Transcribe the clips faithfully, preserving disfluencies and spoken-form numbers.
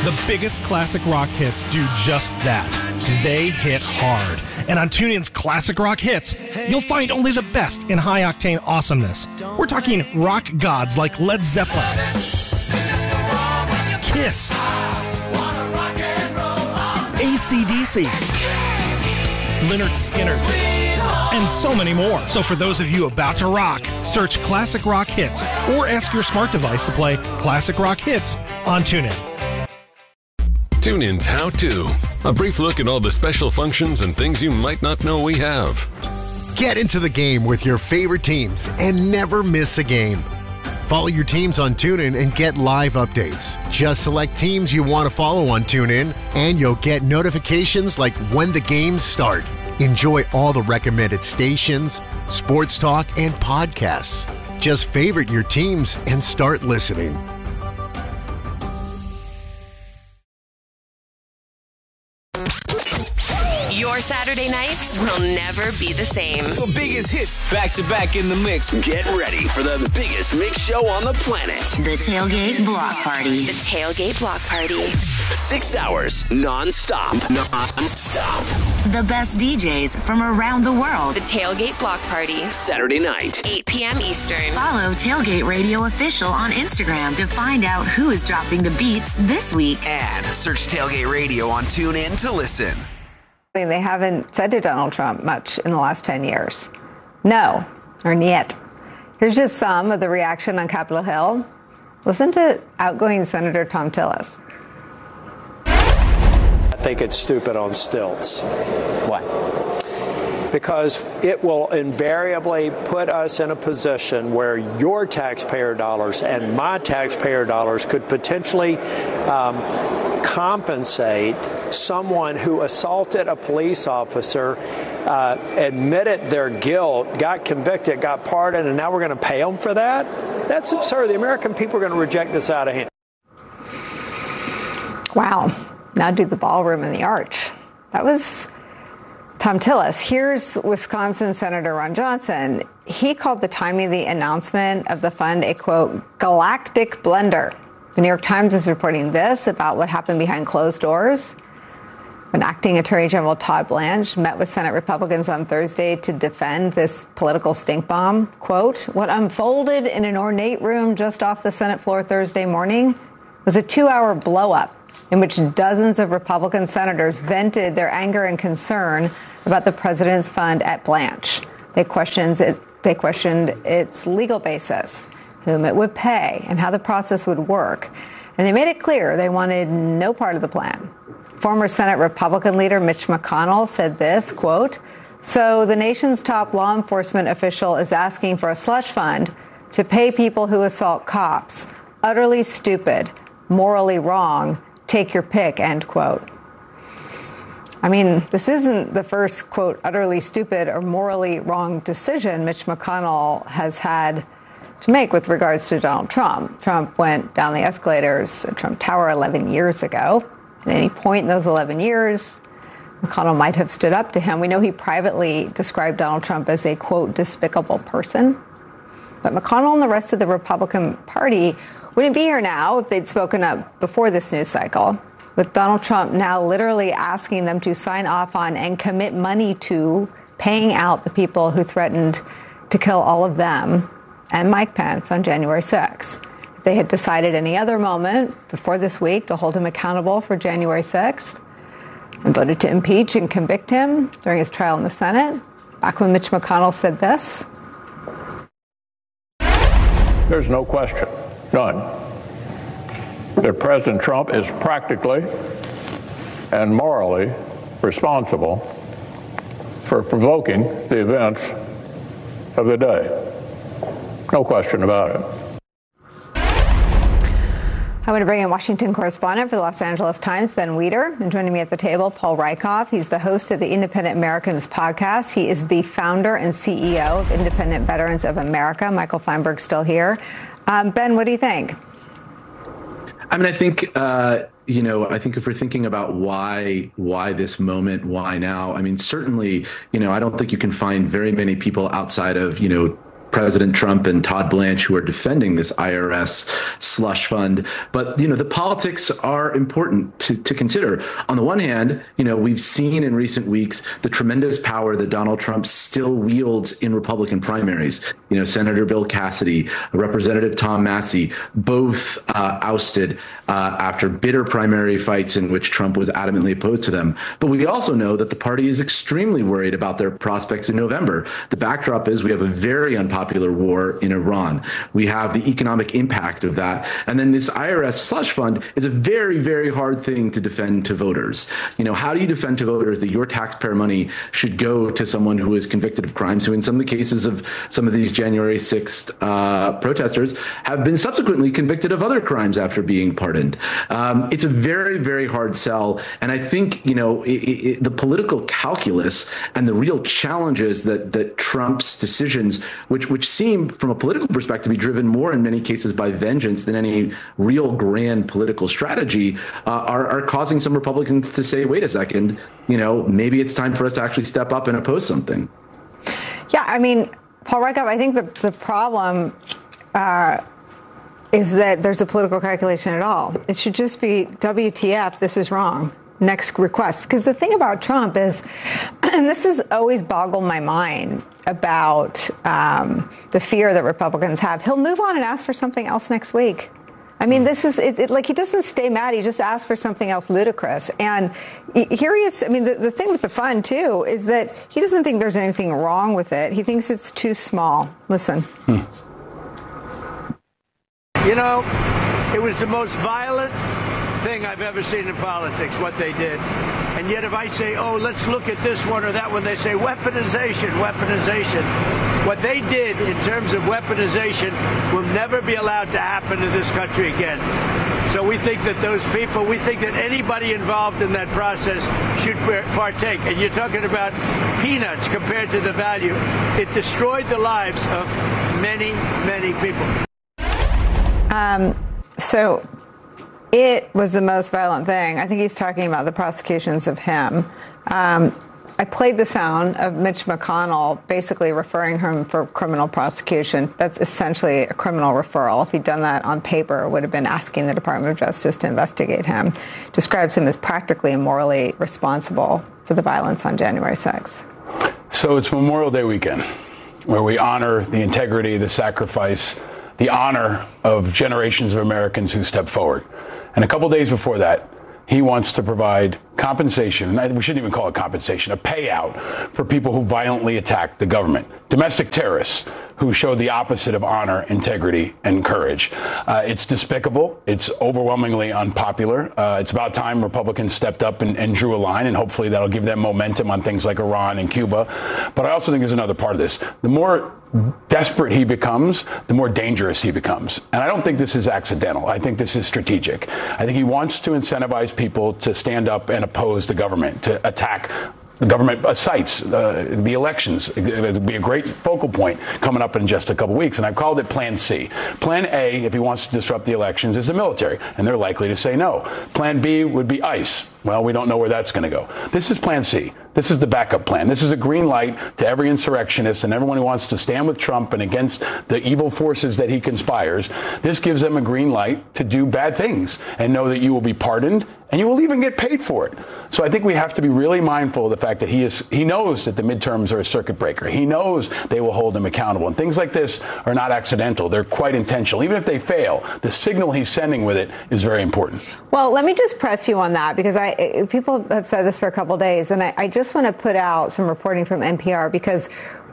The biggest classic rock hits do just that. They hit hard. And on TuneIn's Classic Rock Hits, you'll find only the best in high-octane awesomeness. We're talking rock gods like Led Zeppelin, Kiss, A C D C, Lynyrd Skynyrd, and so many more. So for those of you about to rock, search Classic Rock Hits or ask your smart device to play Classic Rock Hits on TuneIn. TuneIn's How To. A brief look at all the special functions and things you might not know we have. Get into the game with your favorite teams and never miss a game. Follow your teams on TuneIn and get live updates. Just select teams you want to follow on TuneIn, and you'll get notifications like when the games start. Enjoy all the recommended stations, sports talk, and podcasts. Just favorite your teams and start listening. Your Saturday nights will never be the same. The biggest hits back to back in the mix. Get ready for the biggest mix show on the planet. The Tailgate Block Party. The Tailgate Block Party. Six hours non-stop. Non-stop. The best D Js from around the world. The Tailgate Block Party. Saturday night. eight p.m. Eastern. Follow Tailgate Radio Official on Instagram to find out who is dropping the beats this week. And search Tailgate Radio on TuneIn to listen. They haven't said to Donald Trump much in the last ten years. No, or niet. Here's just some of the reaction on Capitol Hill. Listen to outgoing Senator Thom Tillis. I think it's stupid on stilts. Why? Because it will invariably put us in a position where your taxpayer dollars and my taxpayer dollars could potentially um, compensate someone who assaulted a police officer, uh, admitted their guilt, got convicted, got pardoned, and now we're going to pay them for that? That's absurd. The American people are going to reject this out of hand. Wow. Now do the ballroom and the arch. That was Thom Tillis. Here's Wisconsin Senator Ron Johnson. He called the timing of the announcement of the fund a, quote, galactic blunder. The New York Times is reporting this about what happened behind closed doors when acting Attorney General Todd Blanche met with Senate Republicans on Thursday to defend this political stink bomb. Quote, what unfolded in an ornate room just off the Senate floor Thursday morning was a two-hour blow-up in which dozens of Republican senators vented their anger and concern about the president's fund at Blanche. They questioned it, they questioned its legal basis, whom it would pay, and how the process would work. And they made it clear they wanted no part of the plan. Former Senate Republican leader Mitch McConnell said this, quote, so the nation's top law enforcement official is asking for a slush fund to pay people who assault cops. Utterly stupid, morally wrong, take your pick, end quote. I mean, this isn't the first, quote, utterly stupid or morally wrong decision Mitch McConnell has had to make with regards to Donald Trump. Trump went down the escalators at Trump Tower eleven years ago. At any point in those eleven years, McConnell might have stood up to him. We know he privately described Donald Trump as a, quote, despicable person. But McConnell and the rest of the Republican Party wouldn't be here now if they'd spoken up before this news cycle, with Donald Trump now literally asking them to sign off on and commit money to paying out the people who threatened to kill all of them and Mike Pence on January sixth. If they had decided any other moment before this week to hold him accountable for January sixth and voted to impeach and convict him during his trial in the Senate, back when Mitch McConnell said this. There's no question, none, that President Trump is practically and morally responsible for provoking the events of the day. No question about it. I want to bring in Washington correspondent for the Los Angeles Times, Ben Weider, and joining me at the table, Paul Rieckhoff. He's the host of the Independent Americans podcast. He is the founder and C E O of Independent Veterans of America. Michael Feinberg's still here. Um, Ben, what do you think? I mean, I think, uh, you know, I think if we're thinking about why, why this moment, why now, I mean, certainly, you know, I don't think you can find very many people outside of, you know, President Trump and Todd Blanche, who are defending this I R S slush fund. But, you know, the politics are important to, to consider. On the one hand, you know, we've seen in recent weeks the tremendous power that Donald Trump still wields in Republican primaries. You know, Senator Bill Cassidy, Representative Tom Massey, both uh, ousted uh, after bitter primary fights in which Trump was adamantly opposed to them. But we also know that the party is extremely worried about their prospects in November. The backdrop is we have a very unpopular Popular war in Iran. We have the economic impact of that. And then this I R S slush fund is a very, very hard thing to defend to voters. You know, how do you defend to voters that your taxpayer money should go to someone who is convicted of crimes, who in some of the cases of some of these January sixth uh, protesters have been subsequently convicted of other crimes after being pardoned? Um, it's a very, very hard sell. And I think, you know, it, it, the political calculus and the real challenges that, that Trump's decisions, which which seem, from a political perspective, to be driven more in many cases by vengeance than any real grand political strategy, uh, are, are causing some Republicans to say, wait a second, you know, maybe it's time for us to actually step up and oppose something. Yeah, I mean, Paul Rieckhoff, I think the, the problem uh, is that there's a political calculation at all. It should just be W T F, this is wrong. Next request. Because the thing about Trump is, and this has always boggled my mind about um, the fear that Republicans have, he'll move on and ask for something else next week. I mean, this is it, it, like he doesn't stay mad. He just asks for something else ludicrous. And here he is. I mean, the, the thing with the fund, too, is that he doesn't think there's anything wrong with it. He thinks it's too small. Listen. Hmm. You know, it was the most violent thing I've ever seen in politics, what they did. And yet if I say, oh, let's look at this one or that one, they say weaponization, weaponization. What they did in terms of weaponization will never be allowed to happen in this country again. So we think that those people, we think that anybody involved in that process should partake. And you're talking about peanuts compared to the value. It destroyed the lives of many, many people. Um, so it was the most violent thing. I think he's talking about the prosecutions of him. Um, I played the sound of Mitch McConnell basically referring him for criminal prosecution. That's essentially a criminal referral. If he'd done that on paper, it would have been asking the Department of Justice to investigate him. Describes him as practically and morally responsible for the violence on January sixth. So it's Memorial Day weekend, where we honor the integrity, the sacrifice, the honor of generations of Americans who stepped forward. And a couple days before that, he wants to provide compensation, and we shouldn't even call it compensation, a payout for people who violently attacked the government, domestic terrorists who showed the opposite of honor, integrity, and courage. Uh, it's despicable. It's overwhelmingly unpopular. Uh, it's about time Republicans stepped up and, and drew a line, and hopefully that'll give them momentum on things like Iran and Cuba. But I also think there's another part of this. The more desperate he becomes, the more dangerous he becomes. And I don't think this is accidental. I think this is strategic. I think he wants to incentivize people to stand up and oppose the government, to attack the government uh, sites, uh, the elections. It'll be a great focal point coming up in just a couple weeks. And I've called it Plan C. Plan A, if he wants to disrupt the elections, is the military. And they're likely to say no. Plan B would be ICE. Well, we don't know where that's going to go. This is Plan C. This is the backup plan. This is a green light to every insurrectionist and everyone who wants to stand with Trump and against the evil forces that he conspires. This gives them a green light to do bad things and know that you will be pardoned and you will even get paid for it. So I think we have to be really mindful of the fact that he is, he knows that the midterms are a circuit breaker. He knows they will hold him accountable. And things like this are not accidental. They're quite intentional. Even if they fail, the signal he's sending with it is very important. Well, let me just press you on that, because I people have said this for a couple of days, and I, I just want to put out some reporting from N P R because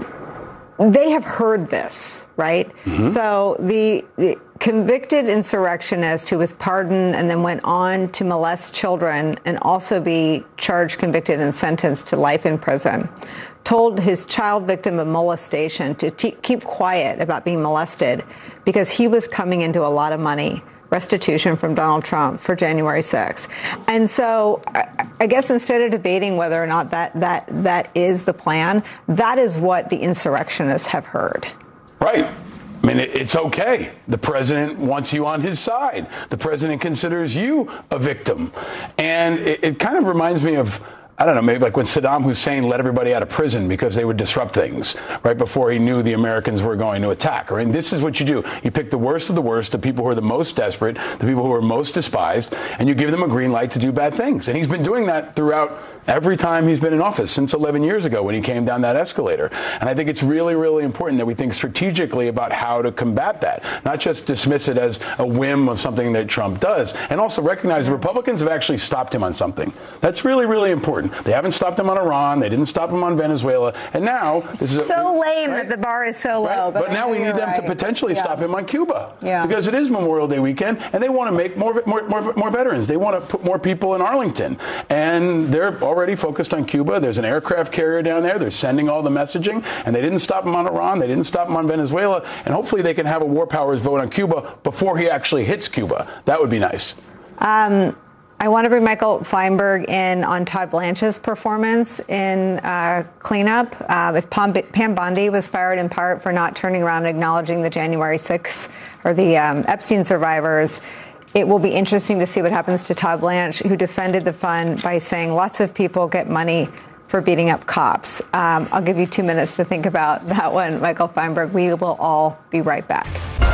they have heard this, right? Mm-hmm. So the, the convicted insurrectionist who was pardoned and then went on to molest children and also be charged, convicted, and sentenced to life in prison told his child victim of molestation to t- keep quiet about being molested because he was coming into a lot of money restitution from Donald Trump for January sixth. And so I, I guess instead of debating whether or not that, that that is the plan, that is what the insurrectionists have heard. Right. I mean, it, it's okay. The president wants you on his side. The president considers you a victim. And it, it kind of reminds me of I don't know, maybe like when Saddam Hussein let everybody out of prison because they would disrupt things right before he knew the Americans were going to attack. Right? And this is what you do. You pick the worst of the worst, the people who are the most desperate, the people who are most despised, and you give them a green light to do bad things. And he's been doing that throughout every time he's been in office since eleven years ago when he came down that escalator. And I think it's really, really important that we think strategically about how to combat that, not just dismiss it as a whim of something that Trump does, and also recognize the Republicans have actually stopped him on something. That's really, really important. They haven't stopped him on Iran. They didn't stop him on Venezuela. And now this is so a, lame right? that the bar is so low. Right? But, but now we need them right. to potentially yeah. stop him on Cuba. Yeah. Because it is Memorial Day weekend, and they want to make more, more, more, more veterans. They want to put more people in Arlington. And they're already focused on Cuba. There's an aircraft carrier down there. They're sending all the messaging. And they didn't stop him on Iran. They didn't stop him on Venezuela. And hopefully they can have a war powers vote on Cuba before he actually hits Cuba. That would be nice. Um, I want to bring Michael Feinberg in on Todd Blanche's performance in uh, cleanup. Uh, if Pam, Pam Bondi was fired in part for not turning around and acknowledging the January sixth or the um, Epstein survivors, it will be interesting to see what happens to Todd Blanche, who defended the fund by saying lots of people get money for beating up cops. Um, I'll give you two minutes to think about that one, Michael Feinberg. We will all be right back.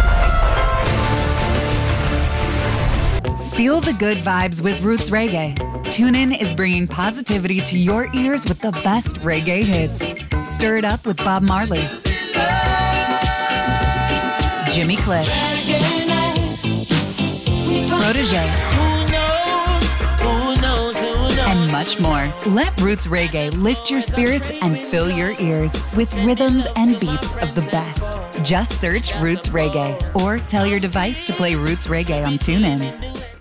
Feel the good vibes with Roots Reggae. TuneIn is bringing positivity to your ears with the best reggae hits. Stir it up with Bob Marley, Jimmy Cliff, Protege, and much more. Let Roots Reggae lift your spirits and fill your ears with rhythms and beats of the best. Just search Roots Reggae or tell your device to play Roots Reggae on TuneIn.